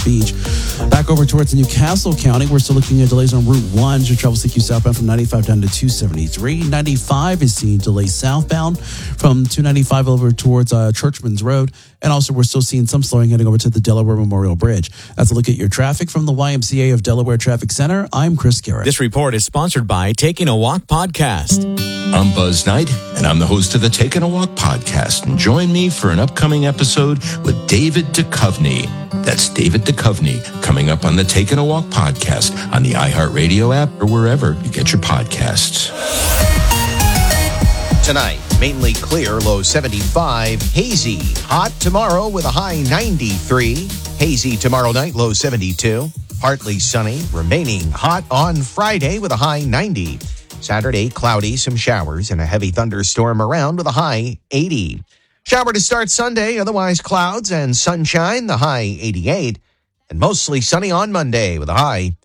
Beach. Back over towards Newcastle County, we're still looking at delays on Route 1. Your travel CQ southbound from 95 down to 273. 95 is seeing delays southbound from 295 over towards Churchman's Road. And also, we're still seeing some slowing heading over to the Delaware Memorial Bridge. That's a look at your traffic from the YMCA of Delaware Traffic Center. I'm Chris Garrett. This report is sponsored by Taking a Walk podcast. I'm Buzz Knight, and I'm the host of the Taking a Walk podcast. And join me for an upcoming episode with David Duchovny. That's David Duchovny coming up on the Taking a Walk podcast on the iHeartRadio app or wherever you get your podcasts. Tonight, mainly clear, low 75, hazy, hot tomorrow with a high 93, hazy tomorrow night, low 72, partly sunny, remaining hot on Friday with a high 90, Saturday, cloudy, some showers and a heavy thunderstorm around with a high 80. Shower to start Sunday, otherwise clouds and sunshine, the high 88, and mostly sunny on Monday with a high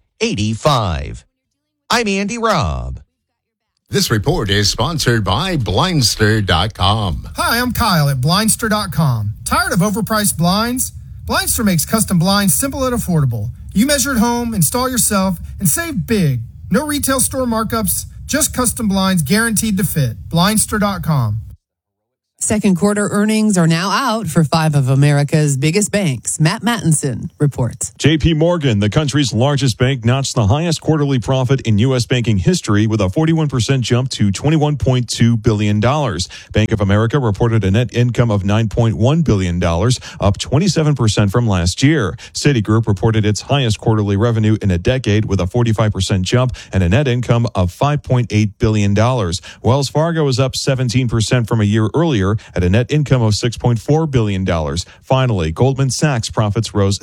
85. I'm Andy Robb. This report is sponsored by Blindster.com. Hi, I'm Kyle at Blindster.com. Tired of overpriced blinds? Blindster makes custom blinds simple and affordable. You measure at home, install yourself, and save big. No retail store markups, just custom blinds guaranteed to fit. Blindster.com. Second quarter earnings are now out for 5 of America's biggest banks. Matt Mattinson reports. J.P. Morgan, the country's largest bank, notched the highest quarterly profit in U.S. banking history with a 41% jump to $21.2 billion. Bank of America reported a net income of $9.1 billion, up 27% from last year. Citigroup reported its highest quarterly revenue in a decade with a 45% jump and a net income of $5.8 billion. Wells Fargo was up 17% from a year earlier at a net income of $6.4 billion. Finally, Goldman Sachs profits rose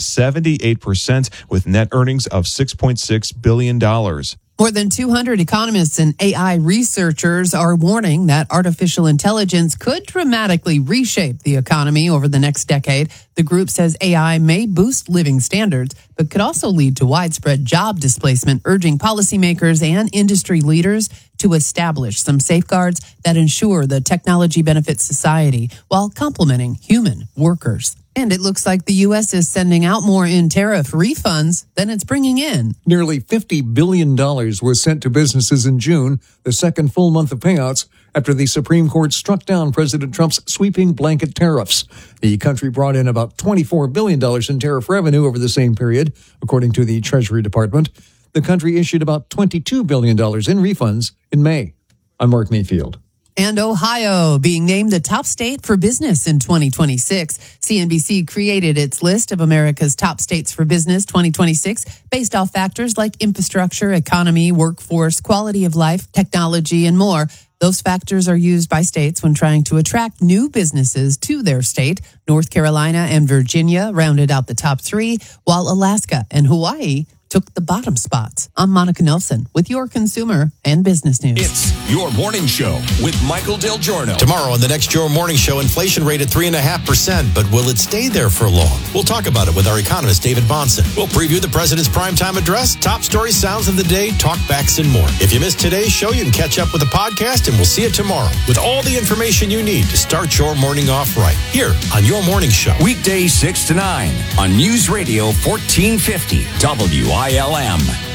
78% with net earnings of $6.6 billion. More than 200 economists and AI researchers are warning that artificial intelligence could dramatically reshape the economy over the next decade. The group says AI may boost living standards, but could also lead to widespread job displacement, urging policymakers and industry leaders to establish some safeguards that ensure the technology benefits society while complementing human workers. And it looks like the U.S. is sending out more in tariff refunds than it's bringing in. Nearly $50 billion was sent to businesses in June, the second full month of payouts, after the Supreme Court struck down President Trump's sweeping blanket tariffs. The country brought in about $24 billion in tariff revenue over the same period, according to the Treasury Department. The country issued about $22 billion in refunds in May. I'm Mark Mayfield. And Ohio being named the top state for business in 2026. CNBC created its list of America's top states for business 2026 based off factors like infrastructure, economy, workforce, quality of life, technology, and more. Those factors are used by states when trying to attract new businesses to their state. North Carolina and Virginia rounded out the top 3, while Alaska and Hawaii took the bottom spots. I'm Monica Nelson with your consumer and business news. It's Your Morning Show with Michael Del Giorno. Tomorrow on the next Your Morning Show, inflation rate at 3.5%, but will it stay there for long? We'll talk about it with our economist, David Bonson. We'll preview the president's primetime address, top story sounds of the day, talkbacks, and more. If you missed today's show, you can catch up with the podcast, and we'll see you tomorrow with all the information you need to start your morning off right here on Your Morning Show. Weekdays 6 to 9 on News Radio 1450 WILM.